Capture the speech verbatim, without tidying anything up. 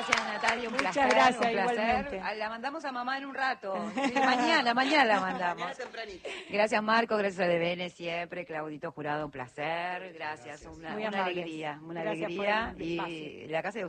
gracias, Natalia, un Muchas placer. gracias, un placer. igualmente. La mandamos a mamá en un rato. Sí, mañana, mañana la mandamos. Gracias, Marco, gracias a Devene siempre. Claudito Jurado, un placer. Gracias, Gracias. una, Muy una amables. alegría, una Gracias por alegría. el Y espacio. la casa de